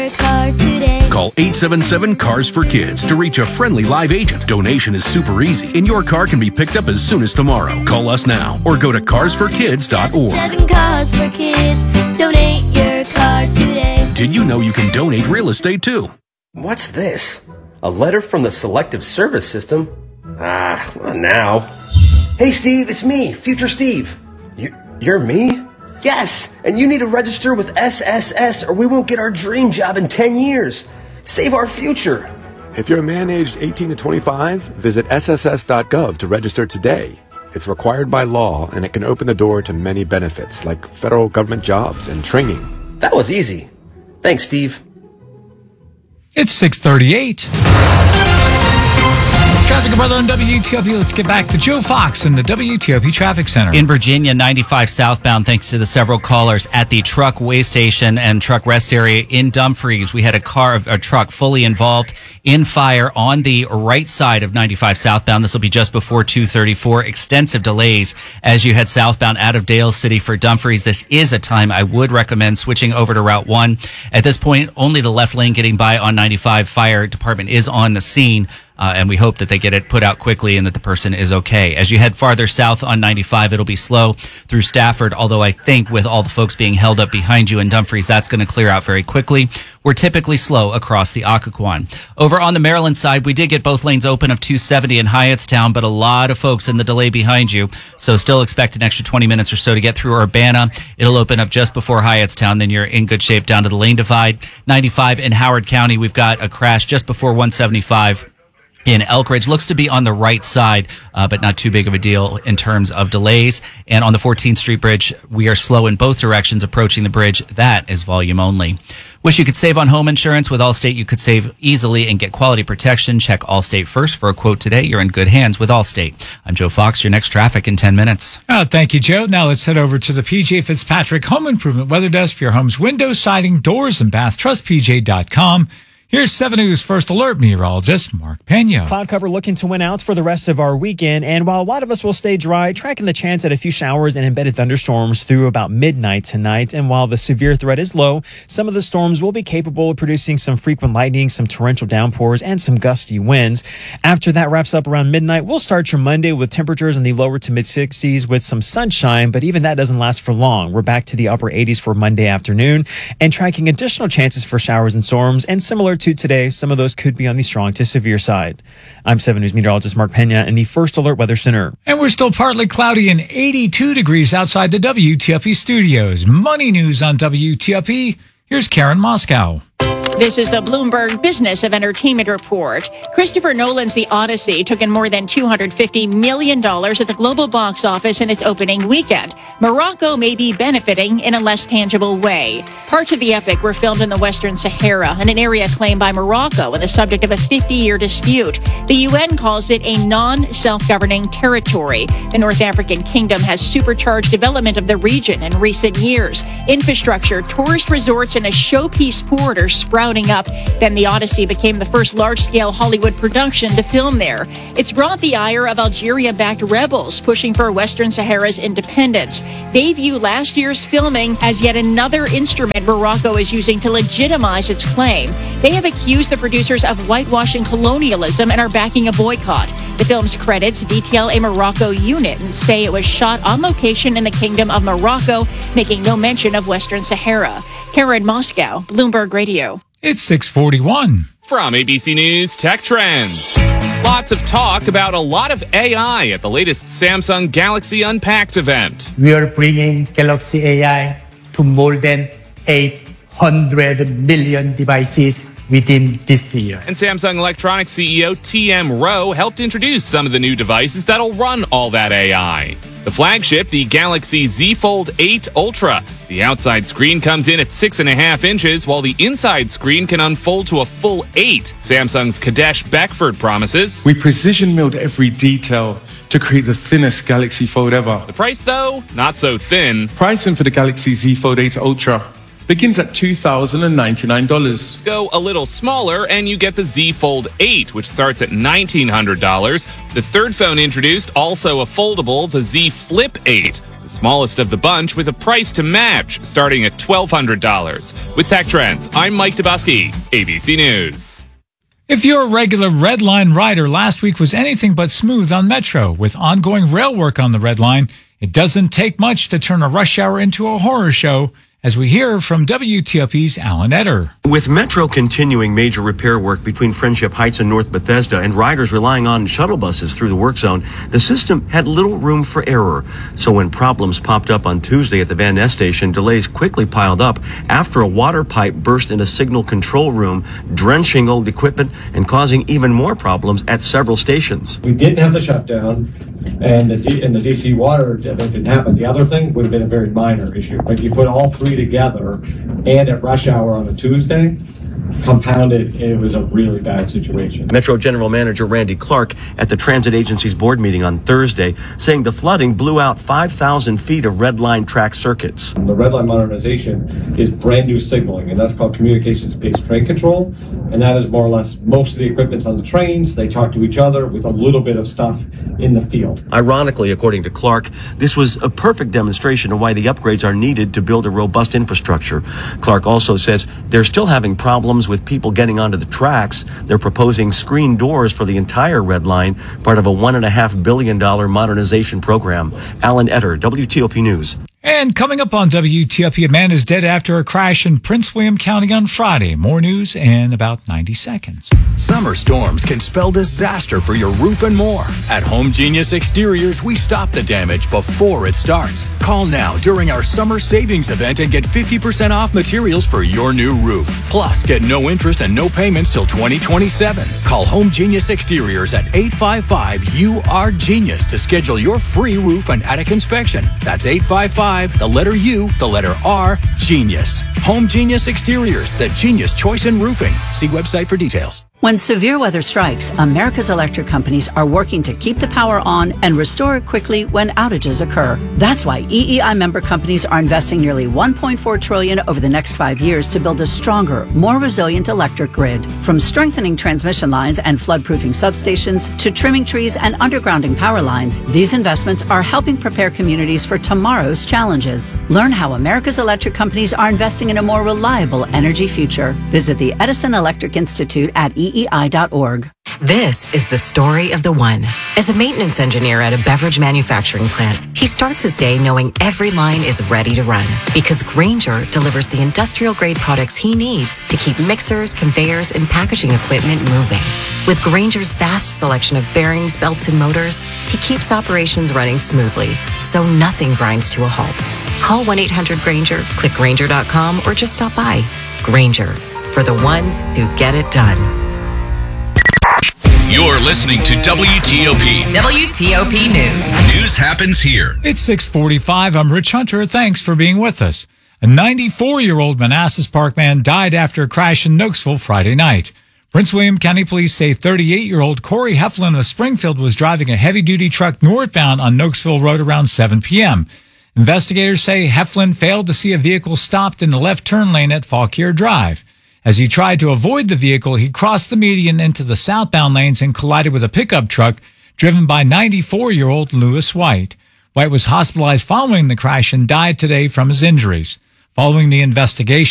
your car today. Call 877-CARS-FOR-KIDS to reach a friendly live agent. Donation is super easy, and your car can be picked up as soon as tomorrow. Call us now or go to carsforkids.org. 7 Cars for Kids. Donate your car today. Did you know you can donate real estate too? What's this? A letter from the Selective Service System? Not now. Hey, Steve, it's me, Future Steve. You're me? Yes, and you need to register with SSS or we won't get our dream job in 10 years. Save our future. If you're a man aged 18 to 25, visit sss.gov to register today. It's required by law, and it can open the door to many benefits, like federal government jobs and training. That was easy. Thanks, Steve. It's 6:38. Traffic brother on WTOP. Let's get back to Joe Fox in the WTOP Traffic Center. In Virginia, 95 southbound, thanks to the several callers at the truck weigh station and truck rest area in Dumfries. We had a truck fully involved in fire on the right side of 95 southbound. This will be just before 234. Extensive delays as you head southbound out of Dale City for Dumfries. This is a time I would recommend switching over to Route 1. At this point, only the left lane getting by on 95. Fire department is on the scene. And we hope that they get it put out quickly and that the person is okay. As you head farther south on 95, it'll be slow through Stafford, although I think with all the folks being held up behind you in Dumfries, that's going to clear out very quickly. We're typically slow across the Occoquan. Over on the Maryland side, we did get both lanes open of 270 in Hyattstown, but a lot of folks in the delay behind you. So still expect an extra 20 minutes or so to get through Urbana. It'll open up just before Hyattstown. Then you're in good shape down to the lane divide. 95 in Howard County, we've got a crash just before 175. In Elkridge. Looks to be on the right side, but not too big of a deal in terms of delays. And on the 14th Street Bridge, we are slow in both directions approaching the bridge. That is volume only. Wish you could save on home insurance. With Allstate, you could save easily and get quality protection. Check Allstate first for a quote today. You're in good hands with Allstate. I'm Joe Fox. Your next traffic in 10 minutes. Oh, thank you, Joe. Now let's head over to the PJ Fitzpatrick Home Improvement Weather Desk for your home's windows, siding, doors, and bath. TrustPJ.com. Here's 7 News First Alert meteorologist Mark Pena. Cloud cover looking to win out for the rest of our weekend. And while a lot of us will stay dry, tracking the chance at a few showers and embedded thunderstorms through about midnight tonight. And while the severe threat is low, some of the storms will be capable of producing some frequent lightning, some torrential downpours, and some gusty winds. After that wraps up around midnight, we'll start your Monday with temperatures in the lower to mid 60s with some sunshine, but even that doesn't last for long. We're back to the upper 80s for Monday afternoon and tracking additional chances for showers and storms. And similar to today, some of those could be on the strong to severe side. I'm 7 News meteorologist Mark Pena in the First Alert Weather Center. And we're still partly cloudy and 82 degrees outside the WTOP studios. Money news on WTOP. Here's Karen Moscow. This is the Bloomberg Business of Entertainment Report. Christopher Nolan's The Odyssey took in more than $250 million at the global box office in its opening weekend. Morocco may be benefiting in a less tangible way. Parts of the epic were filmed in the Western Sahara, in an area claimed by Morocco and the subject of a 50-year dispute. The UN calls it a non-self-governing territory. The North African kingdom has supercharged development of the region in recent years. Infrastructure, tourist resorts, and a showpiece port are sprouting up. Then The Odyssey became the first large-scale Hollywood production to film there. It's brought the ire of Algeria-backed rebels pushing for Western Sahara's independence. They view last year's filming as yet another instrument Morocco is using to legitimize its claim. They have accused the producers of whitewashing colonialism and are backing a boycott. The film's credits detail a Morocco unit and say it was shot on location in the Kingdom of Morocco, making no mention of Western Sahara. Karen Moscow, Bloomberg Radio. It's 6:41. From ABC News Tech Trends. Lots of talk about a lot of AI at the latest Samsung Galaxy Unpacked event. We are bringing Galaxy AI to more than 800 million devices within this year. And Samsung Electronics CEO TM Rowe helped introduce some of the new devices that'll run all that AI. The flagship, the Galaxy Z Fold 8 Ultra. The outside screen comes in at 6.5 inches, while the inside screen can unfold to a full 8. Samsung's Kadesh Beckford promises. We precision milled every detail to create the thinnest Galaxy Fold ever. The price, though, not so thin. Pricing for the Galaxy Z Fold 8 Ultra begins at $2,099. Go a little smaller and you get the Z Fold 8, which starts at $1,900. The third phone introduced, also a foldable, the Z Flip 8. the smallest of the bunch with a price to match, starting at $1,200. With Tech Trends, I'm Mike Dubusky, ABC News. If you're a regular Red Line rider, last week was anything but smooth on Metro. With ongoing rail work on the Red Line, it doesn't take much to turn a rush hour into a horror show, as we hear from WTOP's Alan Etter. With Metro continuing major repair work between Friendship Heights and North Bethesda and riders relying on shuttle buses through the work zone, the system had little room for error. So when problems popped up on Tuesday at the Van Ness station, delays quickly piled up after a water pipe burst in a signal control room, drenching old equipment and causing even more problems at several stations. We didn't have the shutdown, and the DC water didn't happen. The other thing would have been a very minor issue. But you put all three together and at rush hour on a Tuesday, compounded, it was a really bad situation. Metro General Manager Randy Clark at the Transit Agency's board meeting on Thursday saying the flooding blew out 5,000 feet of Red Line track circuits. The Red Line modernization is brand new signaling, and that's called communications-based train control, and that is more or less most of the equipment's on the trains. They talk to each other with a little bit of stuff in the field. Ironically, according to Clark, this was a perfect demonstration of why the upgrades are needed to build a robust infrastructure. Clark also says they're still having problems with people getting onto the tracks. They're proposing screen doors for the entire Red Line, part of a $1.5 billion modernization program. Alan Etter, WTOP News. And coming up on WTOP, a man is dead after a crash in Prince William County on Friday. More news in about 90 seconds. Summer storms can spell disaster for your roof and more. At Home Genius Exteriors, we stop the damage before it starts. Call now during our summer savings event and get 50% off materials for your new roof. Plus, get no interest and no payments till 2027. Call Home Genius Exteriors at 855-UR-GENIUS to schedule your free roof and attic inspection. That's 855 the letter U, the letter R, Genius. Home Genius Exteriors, the genius choice in roofing. See website for details. When severe weather strikes, America's electric companies are working to keep the power on and restore it quickly when outages occur. That's why EEI member companies are investing nearly $1.4 trillion over the next 5 years to build a stronger, more resilient electric grid. From strengthening transmission lines and flood-proofing substations to trimming trees and undergrounding power lines, these investments are helping prepare communities for tomorrow's challenges. Learn how America's electric companies are investing in a more reliable energy future. Visit the Edison Electric Institute at EEI.org. This is the story of the one. As a maintenance engineer at a beverage manufacturing plant, he starts his day knowing every line is ready to run because Grainger delivers the industrial-grade products he needs to keep mixers, conveyors, and packaging equipment moving. With Grainger's vast selection of bearings, belts, and motors, he keeps operations running smoothly, so nothing grinds to a halt. Call 1-800-GRAINGER, click Grainger.com, or just stop by. Grainger, for the ones who get it done. You're listening to WTOP. WTOP News. News happens here. It's 6:45. I'm Rich Hunter. Thanks for being with us. A 94-year-old Manassas Park man died after a crash in Nokesville Friday night. Prince William County Police say 38-year-old Corey Heflin of Springfield was driving a heavy-duty truck northbound on Nokesville Road around 7 p.m. Investigators say Heflin failed to see a vehicle stopped in the left turn lane at Fauquier Drive. As he tried to avoid the vehicle, he crossed the median into the southbound lanes and collided with a pickup truck driven by 94-year-old Lewis White. White was hospitalized following the crash and died today from his injuries. Following the investigation,